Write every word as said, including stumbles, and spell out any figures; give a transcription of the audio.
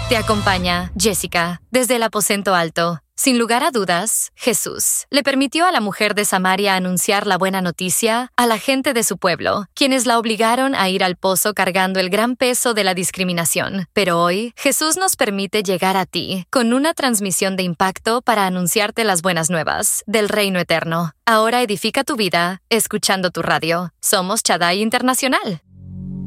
Te acompaña Jessica desde el aposento alto. Sin lugar a dudas, Jesús le permitió a la mujer de Samaria anunciar la buena noticia a la gente de su pueblo, quienes la obligaron a ir al pozo cargando el gran peso de la discriminación. Pero hoy, Jesús nos permite llegar a ti con una transmisión de impacto para anunciarte las buenas nuevas del reino eterno. Ahora edifica tu vida escuchando tu radio. Somos Shaddai Internacional.